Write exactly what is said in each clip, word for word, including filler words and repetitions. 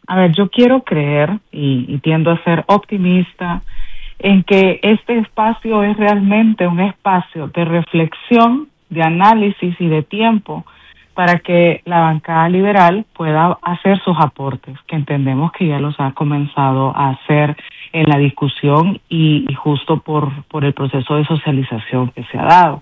A ver, yo quiero creer y, y tiendo a ser optimista en que este espacio es realmente un espacio de reflexión, de análisis y de tiempo para que la bancada liberal pueda hacer sus aportes, que entendemos que ya los ha comenzado a hacer en la discusión y, y justo por, por el proceso de socialización que se ha dado.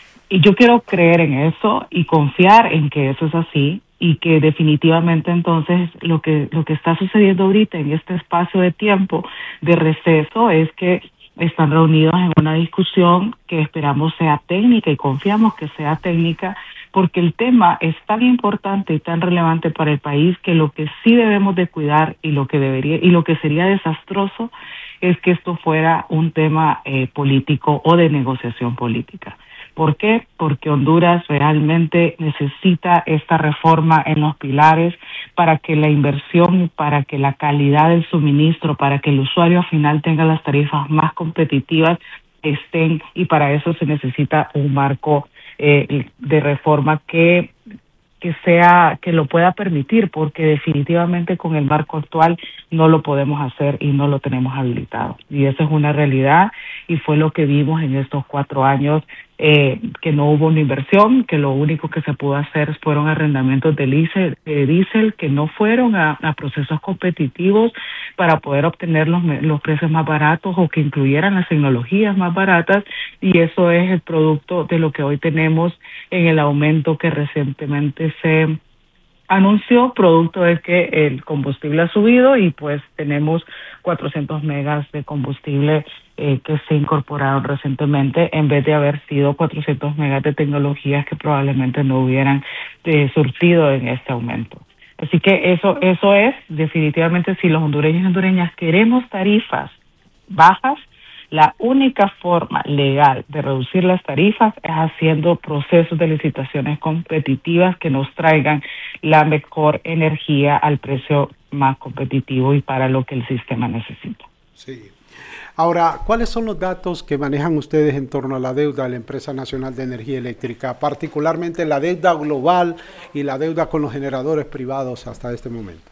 Y yo quiero creer en eso y confiar en que eso es así y que definitivamente entonces lo que lo que está sucediendo ahorita en este espacio de tiempo de receso es que están reunidos en una discusión que esperamos sea técnica y confiamos que sea técnica porque el tema es tan importante y tan relevante para el país que lo que sí debemos de cuidar y lo que debería y lo que sería desastroso es que esto fuera un tema eh, político o de negociación política. ¿Por qué? Porque Honduras realmente necesita esta reforma en los pilares para que la inversión, para que la calidad del suministro, para que el usuario final tenga las tarifas más competitivas estén, y para eso se necesita un marco eh, de reforma que que sea que lo pueda permitir, porque definitivamente con el marco actual no lo podemos hacer y no lo tenemos habilitado. Y esa es una realidad y fue lo que vimos en estos cuatro años, eh, que no hubo una inversión, que lo único que se pudo hacer fueron arrendamientos de diésel, de diésel que no fueron a, a procesos competitivos para poder obtener los, los precios más baratos o que incluyeran las tecnologías más baratas, y eso es el producto de lo que hoy tenemos en el aumento que recientemente se anunció, producto de que el combustible ha subido y pues tenemos cuatrocientos megas de combustible eh, que se incorporaron recientemente en vez de haber sido cuatrocientos megas de tecnologías que probablemente no hubieran eh, surtido en este aumento. Así que eso eso es definitivamente, si los hondureños y hondureñas queremos tarifas bajas, la única forma legal de reducir las tarifas es haciendo procesos de licitaciones competitivas que nos traigan la mejor energía al precio más competitivo y para lo que el sistema necesita. Sí. Ahora, ¿cuáles son los datos que manejan ustedes en torno a la deuda de la Empresa Nacional de Energía Eléctrica, particularmente la deuda global y la deuda con los generadores privados hasta este momento?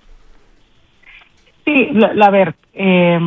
Sí, la, la ver, eh,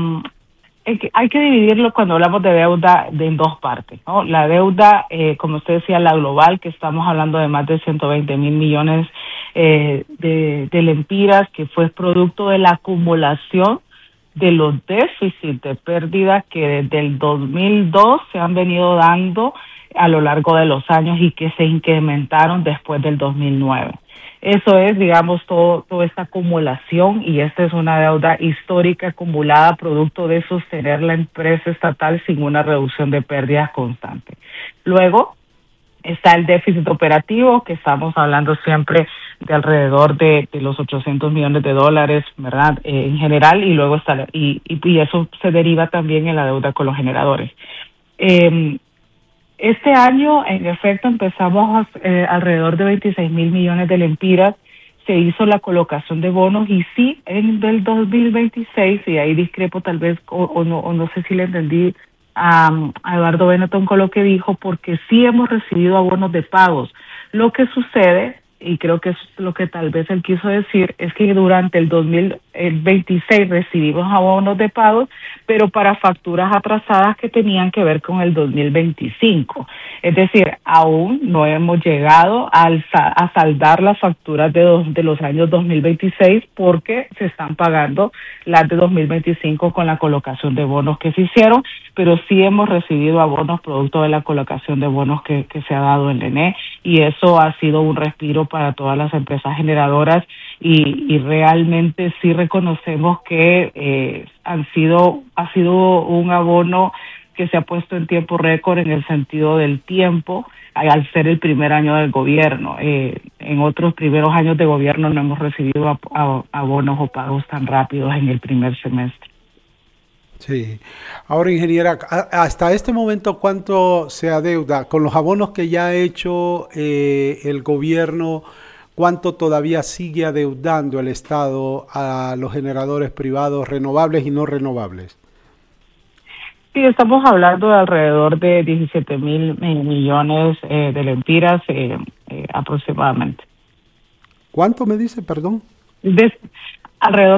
hay que dividirlo cuando hablamos de deuda de en dos partes, ¿no? La deuda, eh, como usted decía, la global, que estamos hablando de más de ciento veinte mil millones eh, de, de lempiras, que fue producto de la acumulación de los déficits de pérdida que desde el dos mil dos se han venido dando a lo largo de los años y que se incrementaron después del dos mil nueve. Eso es, digamos, todo, toda esta acumulación, y esta es una deuda histórica acumulada producto de sostener la empresa estatal sin una reducción de pérdidas constante. Luego está el déficit operativo, que estamos hablando siempre de alrededor de, de los ochocientos millones de dólares, ¿verdad? Eh, en general, y luego está, y, y, y eso se deriva también en la deuda con los generadores. Eh, Este año, en efecto, empezamos eh, alrededor de veintiséis mil millones de lempiras. Se hizo la colocación de bonos y sí, en el dos mil veintiséis, y ahí discrepo tal vez, o, o, no, o no sé si le entendí a, a Eduardo Benetton con lo que dijo, porque sí hemos recibido abonos de pagos. Lo que sucede, y creo que es lo que tal vez él quiso decir, es que durante el dos mil veintiséis recibimos abonos de pagos, pero para facturas atrasadas que tenían que ver con el dos mil veinticinco. Es decir, aún no hemos llegado al, a saldar las facturas de, dos, de los años dos mil veintiséis porque se están pagando las de dos mil veinticinco con la colocación de bonos que se hicieron, pero sí hemos recibido abonos producto de la colocación de bonos que, que se ha dado en el E N E, y eso ha sido un respiro para todas las empresas generadoras, y, y realmente sí reconocemos que eh, han sido ha sido un abono que se ha puesto en tiempo récord en el sentido del tiempo, al ser el primer año del gobierno. Eh, en otros primeros años de gobierno no hemos recibido ab- ab- abonos o pagos tan rápidos en el primer semestre. Sí. Ahora, ingeniera, a- hasta este momento, ¿cuánto se adeuda con los abonos que ya ha hecho eh, el gobierno? ¿Cuánto todavía sigue adeudando el Estado a los generadores privados renovables y no renovables? Sí, estamos hablando de alrededor de diecisiete mil millones eh, de lempiras eh, eh, aproximadamente. ¿Cuánto me dice, perdón? De, alrededor